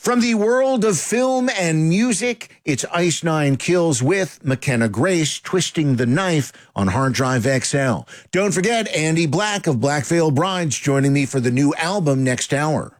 From the world of film and music, it's Ice Nine Kills with McKenna Grace, Twisting the Knife on Hard Drive XL. Don't forget Andy Black of Black Veil Brides joining me for the new album next hour.